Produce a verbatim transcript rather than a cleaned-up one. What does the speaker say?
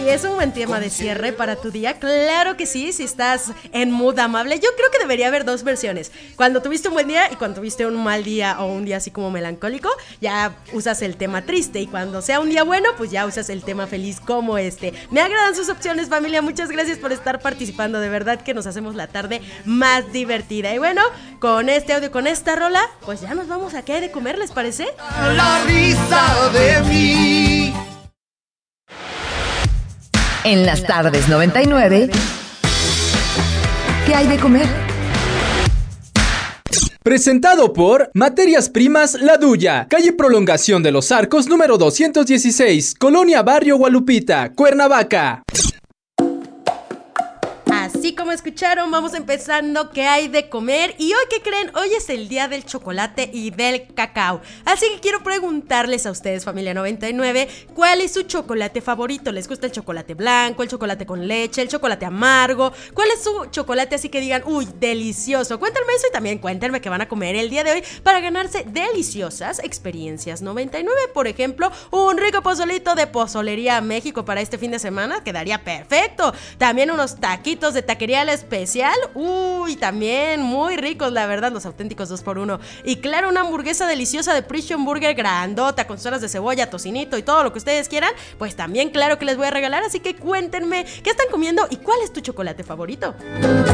Sí, es un buen tema de cierre para tu día. Claro que sí, si estás en mood amable. Yo creo que debería haber dos versiones. Cuando tuviste un buen día y cuando tuviste un mal día o un día así como melancólico, ya usas el tema triste. Y cuando sea un día bueno, pues ya usas el tema feliz como este. Me agradan sus opciones, familia. Muchas gracias por estar participando. De verdad que nos hacemos la tarde más divertida. Y bueno, con este audio, con esta rola, pues ya nos vamos a qué hay de comer, ¿les parece? La risa de mí. En las tardes noventa y nueve, ¿qué hay de comer? Presentado por Materias Primas La Duya, calle Prolongación de los Arcos número doscientos dieciséis, Colonia Barrio Gualupita, Cuernavaca. Así como escucharon, vamos empezando qué hay de comer. Y hoy, ¿qué creen? Hoy es el día del chocolate y del cacao. Así que quiero preguntarles a ustedes, familia noventa y nueve, ¿cuál es su chocolate favorito? ¿Les gusta el chocolate blanco, el chocolate con leche, el chocolate amargo? ¿Cuál es su chocolate así que digan, uy, delicioso? Cuéntenme eso y también cuéntenme qué van a comer el día de hoy para ganarse deliciosas experiencias noventa y nueve. Por ejemplo, un rico pozolito de Pozolería México para este fin de semana, quedaría perfecto. También unos taquitos de taquería al especial, uy, también muy ricos, la verdad, los auténticos dos por uno. Y claro, una hamburguesa deliciosa de Prison Burger grandota con zonas de cebolla, tocinito y todo lo que ustedes quieran, pues también claro que les voy a regalar, así que cuéntenme qué están comiendo y cuál es tu chocolate favorito.